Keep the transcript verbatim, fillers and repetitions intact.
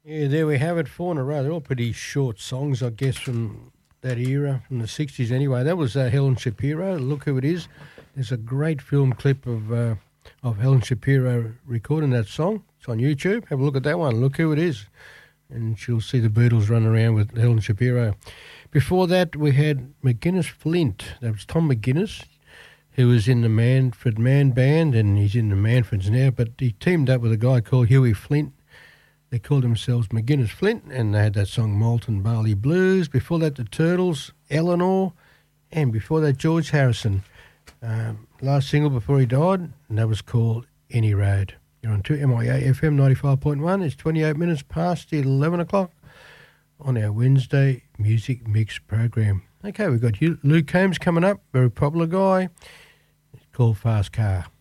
Yeah, there we have it, four in a row. They're all pretty short songs, I guess, from that era, from the sixties anyway. That was uh, Helen Shapiro, Look Who It Is. There's a great film clip of uh, of Helen Shapiro recording that song. It's on YouTube. Have a look at that one. Look Who It Is. And she'll see the Beatles run around with Helen Shapiro. Before that, we had McGuinness Flint. That was Tom McGuinness, who was in the Manfred Man Band, and he's in the Manfreds now, but he teamed up with a guy called Huey Flint. They called themselves McGuinness Flint, and they had that song Molten Barley Blues. Before that, the Turtles, Eleanor, and before that, George Harrison. Um, last single before he died, and that was called Any Road. You're on two M I A F M ninety-five point one. It's twenty-eight minutes past eleven o'clock on our Wednesday Music Mix program. Okay, we've got Luke Combs coming up, very popular guy. It's called Fast Car.